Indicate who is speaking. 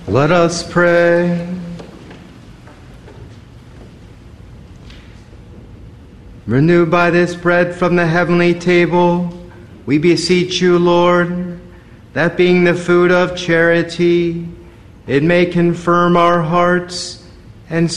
Speaker 1: Let us pray. Renewed by this bread from the heavenly table, we beseech you, Lord, that being the food of charity, it may confirm our hearts and